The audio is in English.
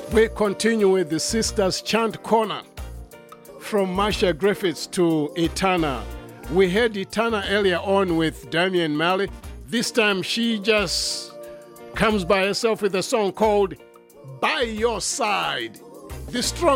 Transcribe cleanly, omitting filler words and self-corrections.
We continue with the Sisters Chant Corner. From Marsha Griffiths to Etana. We heard Etana earlier on with Damian Marley. This time she just comes by herself with a song called By Your Side. The strong